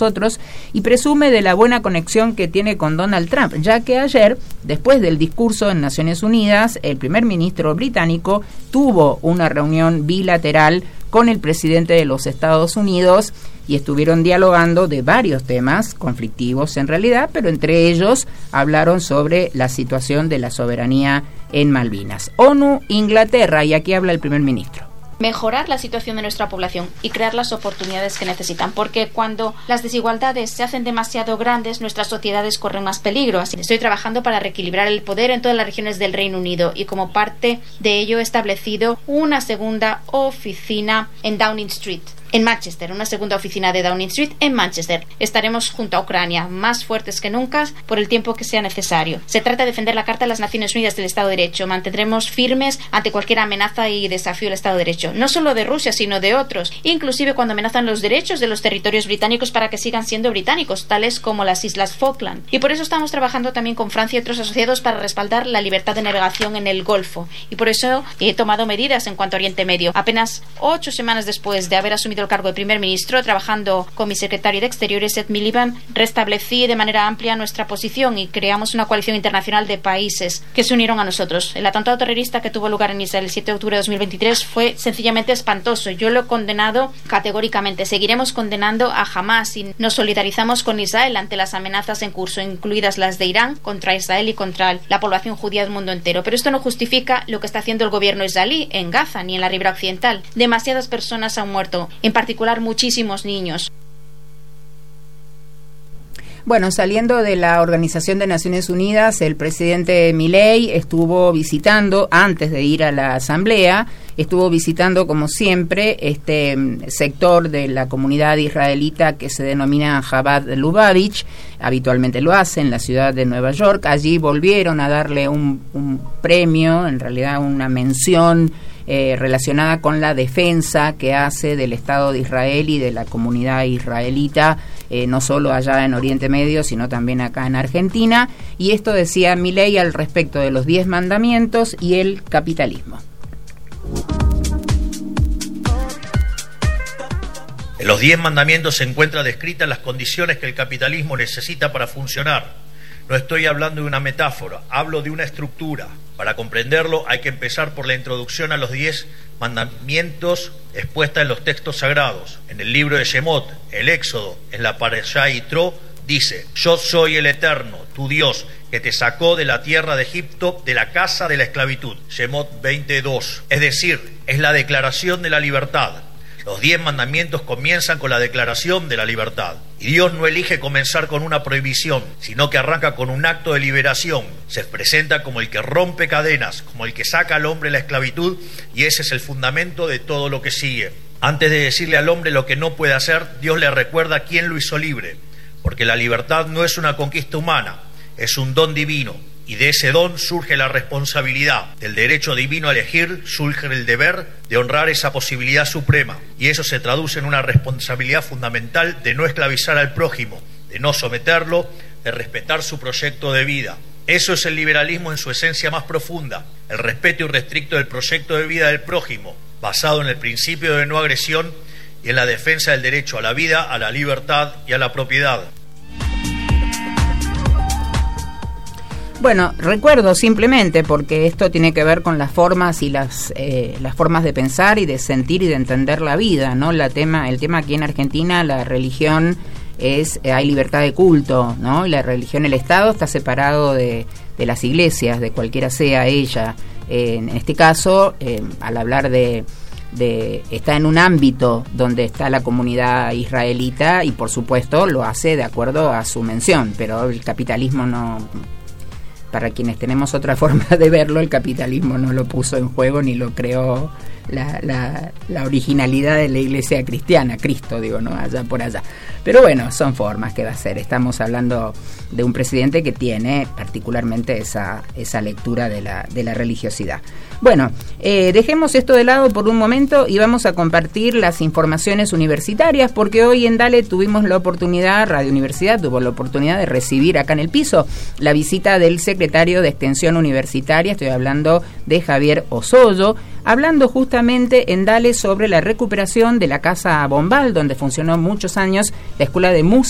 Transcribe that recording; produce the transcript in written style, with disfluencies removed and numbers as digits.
nosotros, y presume de la buena conexión que tiene con Donald Trump, ya que ayer, después del discurso en Naciones Unidas, el primer ministro británico tuvo una reunión bilateral con el presidente de los Estados Unidos y estuvieron dialogando de varios temas conflictivos en realidad, pero entre ellos hablaron sobre la situación de la soberanía en Malvinas. ONU, Inglaterra, y aquí habla el primer ministro. Mejorar la situación de nuestra población y crear las oportunidades que necesitan, porque cuando las desigualdades se hacen demasiado grandes, nuestras sociedades corren más peligro. Así que estoy trabajando para reequilibrar el poder en todas las regiones del Reino Unido y como parte de ello he establecido una segunda oficina en Downing Street, en Manchester, una segunda oficina de Downing Street en Manchester. Estaremos junto a Ucrania, más fuertes que nunca, por el tiempo que sea necesario. Se trata de defender la Carta de las Naciones Unidas del Estado de Derecho. Mantendremos firmes ante cualquier amenaza y desafío del Estado de Derecho, no solo de Rusia, sino de otros, inclusive cuando amenazan los derechos de los territorios británicos para que sigan siendo británicos, tales como las Islas Falkland. Y por eso estamos trabajando también con Francia y otros asociados para respaldar la libertad de navegación en el Golfo. Y por eso he tomado medidas en cuanto a Oriente Medio. Apenas 8 semanas después de haber asumido el cargo de primer ministro, trabajando con mi secretario de Exteriores, Ed Miliband, restablecí de manera amplia nuestra posición y creamos una coalición internacional de países que se unieron a nosotros. El atentado terrorista que tuvo lugar en Israel el 7 de octubre de 2023 fue sencillamente espantoso. Yo lo he condenado categóricamente. Seguiremos condenando a Hamás y nos solidarizamos con Israel ante las amenazas en curso, incluidas las de Irán contra Israel y contra la población judía del mundo entero. Pero esto no justifica lo que está haciendo el gobierno israelí en Gaza ni en la Ribera Occidental. Demasiadas personas han muerto, en particular muchísimos niños. Bueno, saliendo de la Organización de Naciones Unidas, el presidente Milei estuvo visitando, antes de ir a la asamblea, estuvo visitando como siempre este sector de la comunidad israelita que se denomina Chabad Lubavitch, habitualmente lo hace en la ciudad de Nueva York. Allí volvieron a darle un premio, en realidad una mención relacionada con la defensa que hace del Estado de Israel y de la comunidad israelita, no solo allá en Oriente Medio, sino también acá en Argentina. Y esto decía Milei al respecto de los 10 mandamientos y el capitalismo. En los 10 mandamientos se encuentran descritas las condiciones que el capitalismo necesita para funcionar. No estoy hablando de una metáfora, hablo de una estructura. Para comprenderlo hay que empezar por la introducción a los 10 mandamientos expuesta en los textos sagrados. En el libro de Shemot, el Éxodo, en la Parashá Yitro, dice: Yo soy el Eterno, tu Dios, que te sacó de la tierra de Egipto, de la casa de la esclavitud. Shemot 22. Es decir, es la declaración de la libertad. Los 10 mandamientos comienzan con la declaración de la libertad. Y Dios no elige comenzar con una prohibición, sino que arranca con un acto de liberación. Se presenta como el que rompe cadenas, como el que saca al hombre de la esclavitud, y ese es el fundamento de todo lo que sigue. Antes de decirle al hombre lo que no puede hacer, Dios le recuerda quién lo hizo libre, porque la libertad no es una conquista humana, es un don divino. Y de ese don surge la responsabilidad. Del derecho divino a elegir surge el deber de honrar esa posibilidad suprema. Y eso se traduce en una responsabilidad fundamental de no esclavizar al prójimo, de no someterlo, de respetar su proyecto de vida. Eso es el liberalismo en su esencia más profunda, el respeto irrestricto del proyecto de vida del prójimo, basado en el principio de no agresión y en la defensa del derecho a la vida, a la libertad y a la propiedad. Bueno, recuerdo simplemente, porque esto tiene que ver con las formas y las formas de pensar y de sentir y de entender la vida, ¿no? El tema aquí en Argentina, la religión hay libertad de culto, ¿no? Y la religión, el Estado está separado de las iglesias, de cualquiera sea ella. En este caso, al hablar de está en un ámbito donde está la comunidad israelita y por supuesto lo hace de acuerdo a su mención, pero el capitalismo no. Para quienes tenemos otra forma de verlo, el capitalismo no lo puso en juego ni lo creó la originalidad de la iglesia cristiana, Cristo, digo, ¿no? Allá por allá. Pero bueno, son formas que va a ser. Estamos hablando de un presidente que tiene particularmente esa lectura de la religiosidad. Bueno, dejemos esto de lado por un momento y vamos a compartir las informaciones universitarias, porque hoy en Dale tuvimos la oportunidad, Radio Universidad tuvo la oportunidad de recibir acá en el piso la visita del secretario de Extensión Universitaria, estoy hablando de Javier Osoyo, hablando justamente en Dale sobre la recuperación de la Casa Bombal, donde funcionó muchos años la Escuela de Música